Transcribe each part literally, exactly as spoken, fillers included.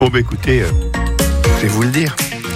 Bon bah écoutez, euh, je vais vous le dire.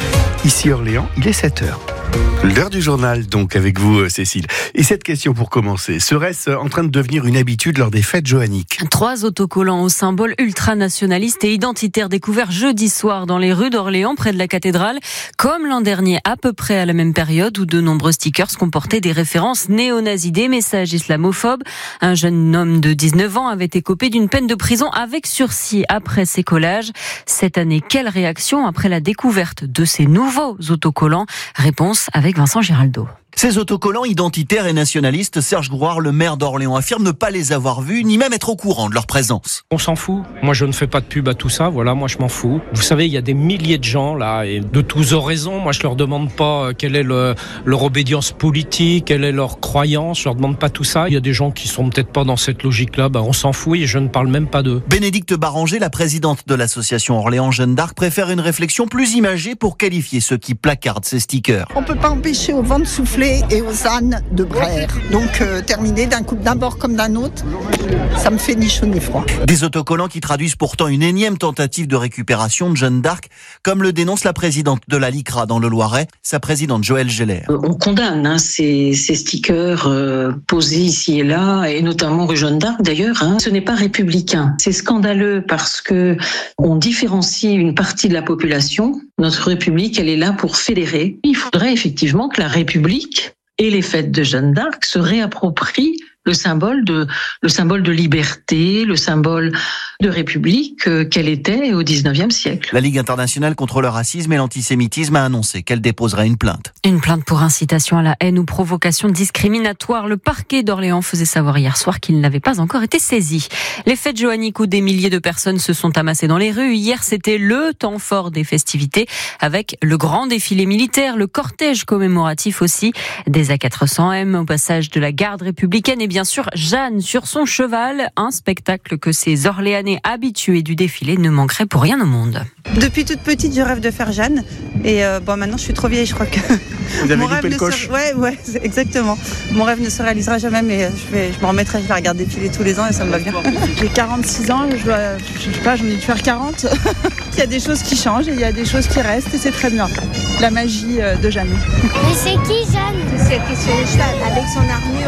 Ici Orléans, il est sept heures. L'heure du journal, donc, avec vous, Cécile. Et cette question pour commencer, serait-ce en train de devenir une habitude lors des fêtes johanniques ? Trois autocollants au symbole ultranationaliste et identitaire découverts jeudi soir dans les rues d'Orléans, près de la cathédrale, comme l'an dernier, à peu près à la même période, où de nombreux stickers comportaient des références néo-nazis, des messages islamophobes. Un jeune homme de dix-neuf ans avait écopé d'une peine de prison avec sursis après ces collages. Cette année, quelle réaction après la découverte de ces nouveaux autocollants ? Réponse avec Vincent Giraldo. Ces autocollants identitaires et nationalistes, Serge Grouard, le maire d'Orléans, affirme ne pas les avoir vus, ni même être au courant de leur présence. On s'en fout. Moi, je ne fais pas de pub à tout ça. Voilà, moi, je m'en fous. Vous savez, il y a des milliers de gens, là, et de tous horizons. Moi, je leur demande pas quelle est le, leur obédience politique, quelle est leur croyance. Je leur demande pas tout ça. Il y a des gens qui sont peut-être pas dans cette logique-là. Ben, on s'en fout et je ne parle même pas d'eux. Bénédicte Baranger, la présidente de l'association Orléans Jeanne d'Arc, préfère une réflexion plus imagée pour qualifier ceux qui placardent ces stickers. On peut pas empêcher au vent de souffler et aux ânes de braire. Donc euh, terminer d'un coup d'un bord comme d'un autre, ça me fait ni chaud ni froid. Des autocollants qui traduisent pourtant une énième tentative de récupération de Jeanne d'Arc, comme le dénonce la présidente de la LICRA dans le Loiret, sa présidente Joëlle Geller. On condamne hein, ces, ces stickers euh, posés ici et là, et notamment rue Jeanne d'Arc d'ailleurs. Hein. Ce n'est pas républicain. C'est scandaleux parce que on différencie une partie de la population. Notre République, elle est là pour fédérer. Il faudrait effectivement que la République et les fêtes de Jeanne d'Arc se réapproprient le symbole de, le symbole de liberté, le symbole de République euh, qu'elle était au dix-neuvième siècle. La Ligue internationale contre le racisme et l'antisémitisme a annoncé qu'elle déposerait une plainte. Une plainte pour incitation à la haine ou provocation discriminatoire. Le parquet d'Orléans faisait savoir hier soir qu'il n'avait pas encore été saisi. Les fêtes johanniques où des milliers de personnes se sont amassées dans les rues. Hier, c'était le temps fort des festivités avec le grand défilé militaire, le cortège commémoratif aussi, des A quatre cents M au passage de la garde républicaine et bien sûr Jeanne sur son cheval. Un spectacle que ces Orléanais habitués du défilé ne manqueraient pour rien au monde. Depuis toute petite, je rêve de faire Jeanne. Et euh, bon, maintenant, je suis trop vieille, je crois que... Vous avez mon loupé rêve le ne coche. se... Ouais, ouais, exactement. Mon rêve ne se réalisera jamais, mais je, vais, je me remettrai, je vais regarder défiler tous les ans et ça me va bien. J'ai quarante-six ans, je, dois, je sais pas, j'en ai dû faire quarante. Il y a des choses qui changent et il y a des choses qui restent et c'est très bien. La magie de Jeanne. Mais c'est qui Jeanne ? C'est celle qui est sur le cheval avec son armure.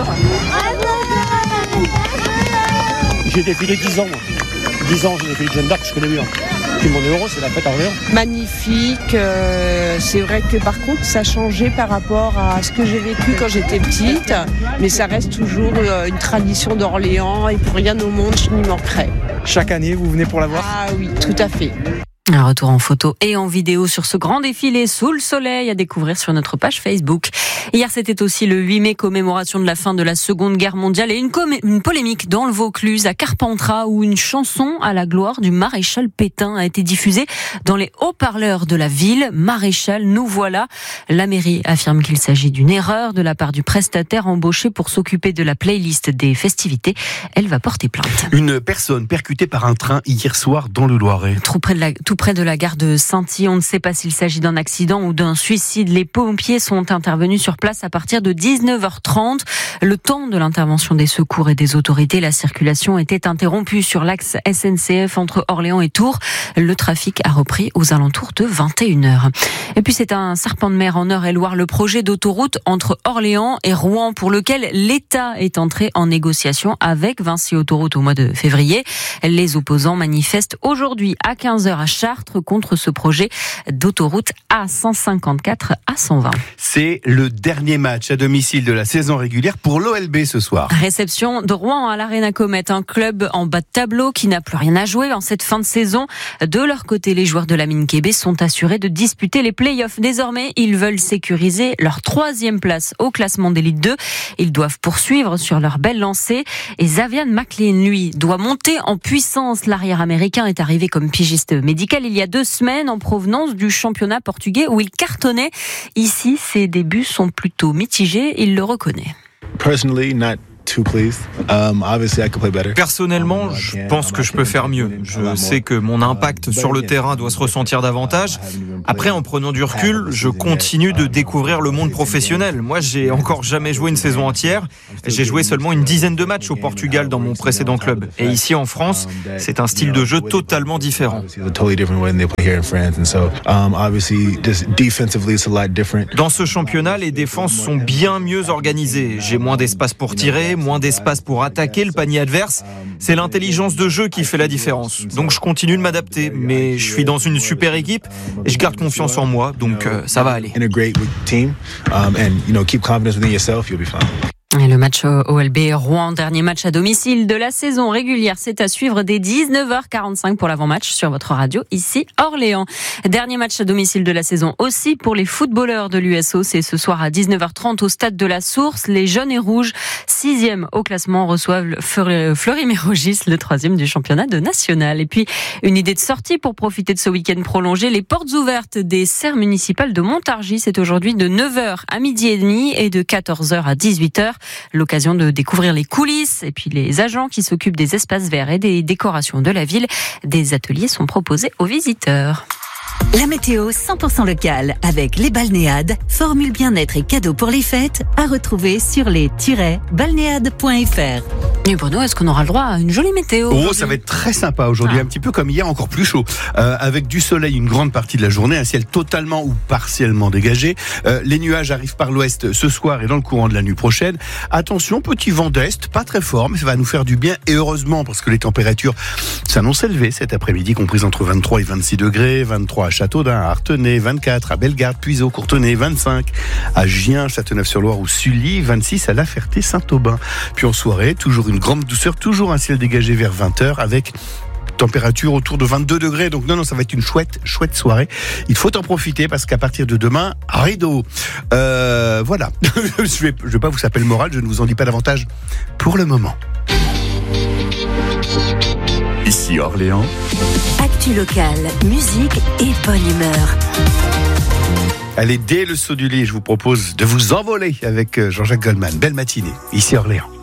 J'ai défilé dix ans. dix ans, j'ai défilé de Jeanne d'Arc, je connais bien. Tout le monde est heureux, c'est la fête à Orléans. Magnifique. Euh, c'est vrai que par contre, ça a changé par rapport à ce que j'ai vécu quand j'étais petite. Mais ça reste toujours une tradition d'Orléans et pour rien au monde, je n'y manquerai. Chaque année, vous venez pour la voir ? Ah oui, tout à fait. Un retour en photo et en vidéo sur ce grand défilé sous le soleil à découvrir sur notre page Facebook. Hier, c'était aussi le huit mai, commémoration de la fin de la Seconde Guerre mondiale et une, comé- une polémique dans le Vaucluse, à Carpentras, où une chanson à la gloire du maréchal Pétain a été diffusée dans les haut-parleurs de la ville. Maréchal, nous voilà. La mairie affirme qu'il s'agit d'une erreur de la part du prestataire embauché pour s'occuper de la playlist des festivités. Elle va porter plainte. Une personne percutée par un train hier soir dans le Loiret. Tout près de la, tout près de la gare de Sainty. On ne sait pas s'il s'agit d'un accident ou d'un suicide. Les pompiers sont intervenus sur place à partir de dix-neuf heures trente. Le temps de l'intervention des secours et des autorités, la circulation était interrompue sur l'axe S N C F entre Orléans et Tours. Le trafic a repris aux alentours de vingt et une heures. Et puis c'est un serpent de mer en Eure-et-Loire, le projet d'autoroute entre Orléans et Rouen pour lequel l'État est entré en négociation avec Vinci Autoroute au mois de février. Les opposants manifestent aujourd'hui à quinze heures à Chartres contre ce projet d'autoroute A cent cinquante-quatre à cent vingt. C'est le dernier match à domicile de la saison régulière pour l'O L B ce soir. Réception de Rouen à l'Arena Comet, un club en bas de tableau qui n'a plus rien à jouer en cette fin de saison. De leur côté, les joueurs de la Mine Kébé sont assurés de disputer les play-offs. Désormais, ils veulent sécuriser leur troisième place au classement d'élite deux. Ils doivent poursuivre sur leur belle lancée. Et Xavier McLean, lui, doit monter en puissance. L'arrière américain est arrivé comme pigiste médical il y a deux semaines en provenance du championnat portugais où il cartonnait. Ici, ses débuts sont plutôt mitigés, il le reconnaît. Personally, not Personnellement, je pense que je peux faire mieux. Je sais que mon impact sur le terrain doit se ressentir davantage. Après, en prenant du recul, je continue de découvrir le monde professionnel. Moi, j'ai encore jamais joué une saison entière. J'ai joué seulement une dizaine de matchs au Portugal dans mon précédent club. Et ici en France, c'est un style de jeu totalement différent. Dans ce championnat, les défenses sont bien mieux organisées. J'ai moins d'espace pour tirer, moins d'espace pour attaquer le panier adverse. C'est l'intelligence de jeu qui fait la différence. Donc je continue de m'adapter, mais je suis dans une super équipe et je garde confiance en moi, donc euh, ça va aller. Et le match O L B Rouen, dernier match à domicile de la saison régulière, c'est à suivre dès dix-neuf heures quarante-cinq pour l'avant-match sur votre radio ici Orléans. Dernier match à domicile de la saison aussi pour les footballeurs de l'U S O, c'est ce soir à dix-neuf heures trente au stade de la Source. Les jaunes et rouges, sixième au classement, reçoivent Fleury-Mérogis, le troisième du championnat de national. Et puis une idée de sortie pour profiter de ce week-end prolongé, les portes ouvertes des serres municipales de Montargis, c'est aujourd'hui de neuf heures à midi et demi et de quatorze heures à dix-huit heures. L'occasion de découvrir les coulisses et puis les agents qui s'occupent des espaces verts et des décorations de la ville. Des ateliers sont proposés aux visiteurs. La météo cent pour cent locale avec les balnéades, formule bien-être et cadeaux pour les fêtes à retrouver sur les tiret balnéades point f r. Et Bruno, est-ce qu'on aura le droit à une jolie météo? Oh, ça va être très sympa aujourd'hui, ah. un petit peu comme hier, encore plus chaud, euh, avec du soleil une grande partie de la journée, un ciel totalement ou partiellement dégagé. Euh, les nuages arrivent par l'ouest ce soir et dans le courant de la nuit prochaine. Attention, petit vent d'est, pas très fort, mais ça va nous faire du bien et heureusement parce que les températures s'annoncent élevées cet après-midi, comprises entre vingt-trois et vingt-six degrés, vingt-trois à Châteaudun, à Artenay, vingt-quatre à Bellegarde, Puiseaux, Courtenay, vingt-cinq à Gien, Châteauneuf-sur-Loire ou Sully, vingt-six à La Ferté-Saint-Aubin. Puis en soirée, toujours une grande douceur, toujours un ciel dégagé vers vingt heures avec température autour de vingt-deux degrés. Donc non, non, ça va être une chouette, chouette soirée. Il faut en profiter parce qu'à partir de demain, rideau. Euh, voilà. je vais, je vais pas vous saper le moral, je ne vous en dis pas davantage pour le moment. Ici Orléans. Actu locale, musique et bonne humeur. Allez, dès le saut du lit, je vous propose de vous envoler avec Jean-Jacques Goldman. Belle matinée, ici Orléans.